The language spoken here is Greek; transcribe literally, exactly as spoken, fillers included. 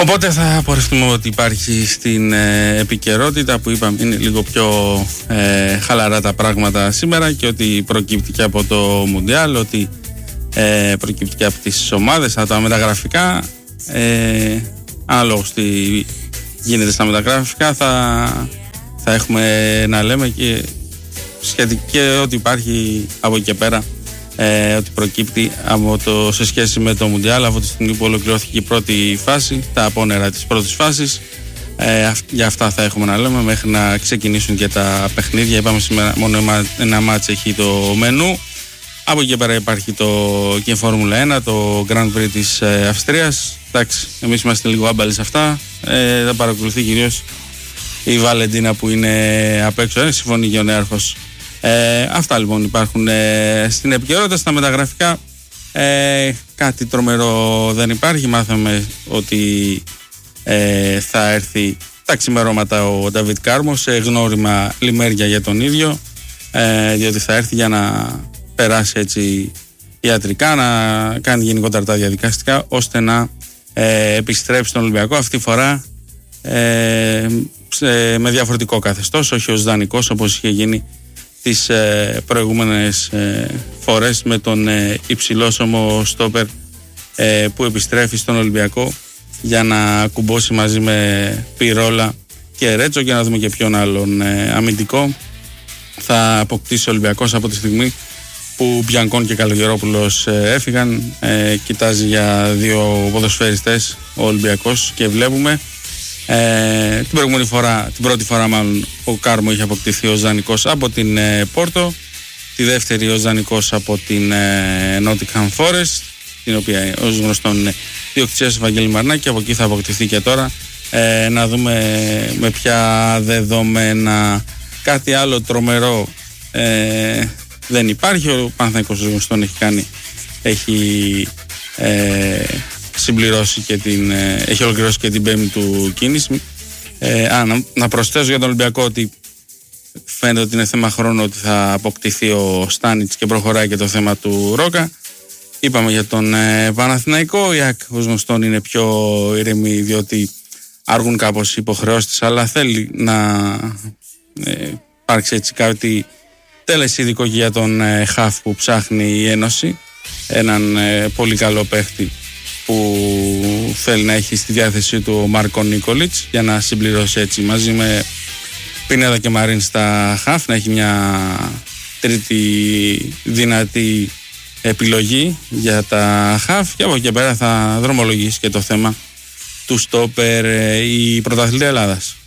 Οπότε θα απορριφθούμε ότι υπάρχει στην ε, επικαιρότητα που είπαμε είναι λίγο πιο ε, χαλαρά τα πράγματα σήμερα και ότι προκύπτει και από το Μουντιάλ, ότι ε, προκύπτει και από τις ομάδες, από τα μεταγραφικά. Ε, ανάλογος τι γίνεται στα μεταγραφικά θα, θα έχουμε να λέμε και σχετικά ότι υπάρχει από εκεί και πέρα. Ε, ότι προκύπτει από το, σε σχέση με το Μουντιάλ από τη στιγμή που ολοκληρώθηκε η πρώτη φάση, τα απόνερα της πρώτης φάσης. Ε, για αυτά θα έχουμε να λέμε μέχρι να ξεκινήσουν και τα παιχνίδια. Είπαμε σήμερα μόνο ένα μάτς έχει το μενού. Από εκεί και πέρα υπάρχει το, και η Φόρμουλα ένα, το Grand Prix της ε, Αυστρίας. Εντάξει, εμείς είμαστε λίγο άμπαλοι σε αυτά. Ε, θα παρακολουθεί κυρίως η Βαλεντίνα που είναι απ' έξω. Ε, συμφωνεί και ο νέαρχος. Ε, αυτά λοιπόν υπάρχουν ε, στην επικαιρότητα. Στα μεταγραφικά ε, κάτι τρομερό δεν υπάρχει. Μάθαμε ότι ε, θα έρθει τα ξημερώματα ο Νταβίτ Κάρμο σε γνώριμα λιμέρια για τον ίδιο, ε, διότι θα έρθει για να περάσει έτσι ιατρικά, να κάνει γενικότερα τα διαδικαστικά ώστε να ε, επιστρέψει στον Ολυμπιακό αυτή τη φορά ε, σε, με διαφορετικό καθεστώς, όχι ως δανεικός όπως είχε γίνει τις ε, προηγούμενες ε, φορές με τον ε, υψηλόσωμο στόπερ ε, που επιστρέφει στον Ολυμπιακό για να κουμπώσει μαζί με Πιρόλα και Ρέτσο και να δούμε και ποιον άλλον ε, αμυντικό θα αποκτήσει ο Ολυμπιακός από τη στιγμή που Μπιανκόν και Καλογερόπουλος ε, έφυγαν. Ε, κοιτάζει για δύο ποδοσφαιριστές ο Ολυμπιακός και βλέπουμε Ε, την προηγούμενη φορά, την πρώτη φορά μάλλον ο Κάρμο είχε αποκτηθεί ως δανεικός από την ε, Πόρτο, τη δεύτερη ως δανεικός από την ε, Nottingham Forest, την οποία ως γνωστόν είναι διοκτησίας Ευαγγέλη Μαρνάκη, και από εκεί θα αποκτηθεί και τώρα. Ε, να δούμε με ποια δεδομένα. Κάτι άλλο τρομερό ε, δεν υπάρχει. Ο Παναθηναϊκός ως γνωστόν έχει κάνει έχει ε, συμπληρώσει και την, ε, έχει ολοκληρώσει και την πέμπτη του κίνηση. Ε, α, να, να προσθέσω για τον Ολυμπιακό ότι φαίνεται ότι είναι θέμα χρόνου ότι θα αποκτηθεί ο Στάνιτς και προχωράει και το θέμα του Ρόκα. Είπαμε για τον ε, Παναθηναϊκό. Η ΑΕΚ ως γνωστόν είναι πιο ήρεμη διότι άργουν κάπως οι υποχρεώσεις, αλλά θέλει να ε, υπάρξει έτσι κάτι τελεσίδικο για τον ε, Χαφ που ψάχνει η Ένωση, έναν ε, πολύ καλό παίχτη που θέλει να έχει στη διάθεσή του ο Μάρκο Νίκολιτς για να συμπληρώσει έτσι μαζί με Πινέδα και Μαρίν στα Χαφ, να έχει μια τρίτη δυνατή επιλογή για τα Χαφ, και από εκεί και πέρα θα δρομολογήσει και το θέμα του στόπερ η πρωταθλήτρια Ελλάδας.